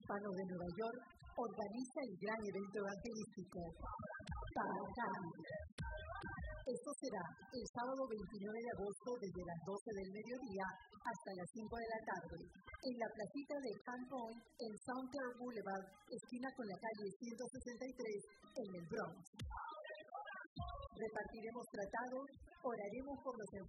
Hispano de Nueva York organiza el gran evento evangelístico Paracán. Esto será el sábado 29 de agosto desde las 12 del mediodía hasta las 5 de la tarde en la placita de Hampton en Southern Boulevard, esquina con la calle 163 en el Bronx. Repartiremos tratados, oraremos por los enfermos